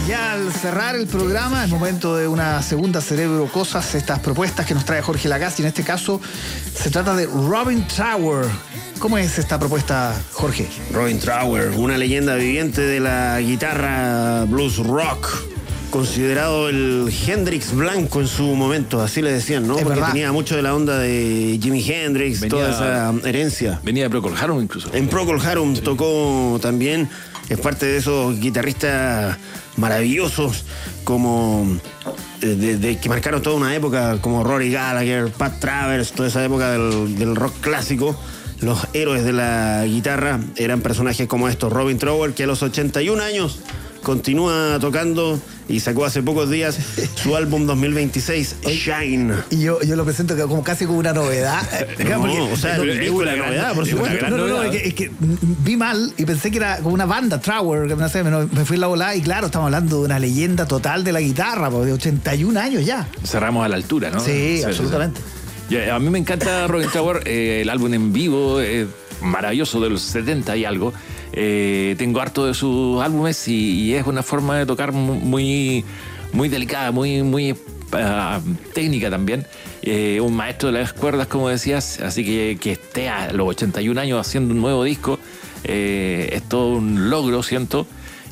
Ya al cerrar el programa es momento de una segunda Cerebro Cosas, estas propuestas que nos trae Jorge Lagasse, y en este caso se trata de Robin Trower. ¿Cómo es esta propuesta, Jorge? Robin Trower, una leyenda viviente de la guitarra blues rock, considerado el Hendrix blanco en su momento, así le decían, ¿no? Es porque verdad. tenía mucho de la onda de Jimi Hendrix, toda esa herencia. Venía de Procol Harum incluso. En Procol Harum sí. Tocó también, es parte de esos guitarristas maravillosos como de que marcaron toda una época, como Rory Gallagher, Pat Travers, toda esa época del rock clásico. Los héroes de la guitarra eran personajes como estos. Robin Trower, que a los 81 años continúa tocando y sacó hace pocos días su álbum 2026, Shine. Y yo lo presento como casi como una novedad. No, o sea, es una novedad, por supuesto. No, es que vi mal y pensé que era como una banda, Trower, que no sé, me fui en la volada y claro, estamos hablando de una leyenda total de la guitarra, de 81 años ya. Cerramos a la altura, ¿no? Sí, absolutamente. A mí me encanta Robin Trower, el álbum en vivo, maravilloso, de los 70 y algo. Tengo harto de sus álbumes y es una forma de tocar muy, muy delicada, muy técnica también. Un maestro de las cuerdas, como decías, así que esté a los 81 años haciendo un nuevo disco es todo un logro, siento,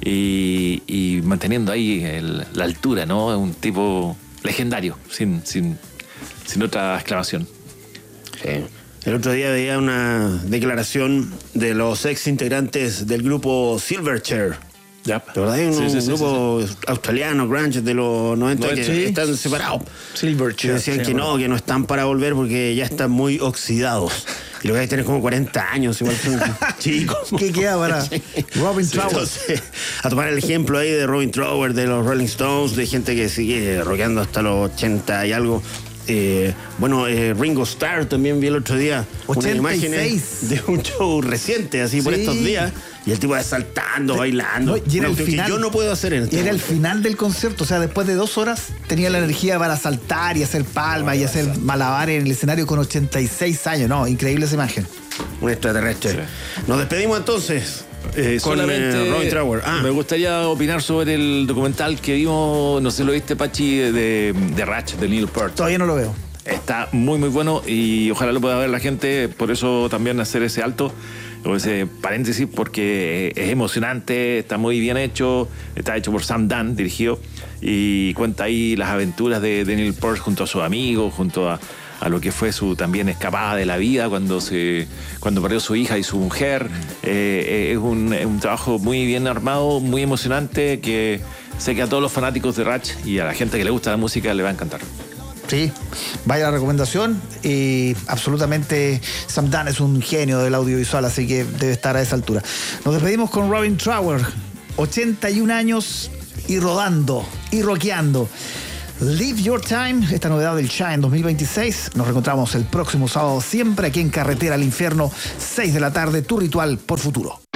y manteniendo ahí la altura, ¿no? Es un tipo legendario, sin otra exclamación. Sí. El otro día veía una declaración de los ex integrantes del grupo Silverchair. Ya. ¿De verdad? Hay un grupo australiano, grunge, de los 90 que están separados. Silverchair. Decían que no están para volver porque ya están muy oxidados. Y lo que hay que tener como 40 años, igual son chicos. ¿Qué queda para Robin Trower? Entonces, a tomar el ejemplo ahí de Robin Trower, de los Rolling Stones, de gente que sigue rockeando hasta los 80 y algo. Ringo Starr también vi el otro día 86. una imagen de un show reciente, así por estos días, y el tipo va saltando, bailando. Y era el final, que yo no puedo hacer en este Era momento. el final del concierto, o sea, después de 2 horas tenía la energía para saltar y hacer palmas y hacer malabares en el escenario con 86 años. No, increíble esa imagen. Un extraterrestre. Sí. Nos despedimos entonces. Solamente Robin Trower. Me gustaría opinar sobre el documental que vimos, no sé si lo viste, Pachi, de Ratch, de Neil Peart. Todavía no lo veo. Está muy muy bueno y ojalá lo pueda ver la gente, por eso también hacer ese alto o ese paréntesis, porque es emocionante, está muy bien hecho, está hecho por Sam Dunn, dirigido, y cuenta ahí las aventuras de Neil Peart junto a sus amigos, junto a lo que fue su también escapada de la vida cuando perdió su hija y su mujer. Es un trabajo muy bien armado, muy emocionante, que sé que a todos los fanáticos de Ratch y a la gente que le gusta la música le va a encantar. Sí, vaya la recomendación. Y absolutamente Sam Dunn es un genio del audiovisual, así que debe estar a esa altura. Nos despedimos con Robin Trower, 81 años y rodando y rockeando. Live Your Time, esta novedad del Shine 2026. Nos reencontramos el próximo sábado, siempre aquí en Carretera al Infierno, 6 de la tarde, tu ritual por Futuro.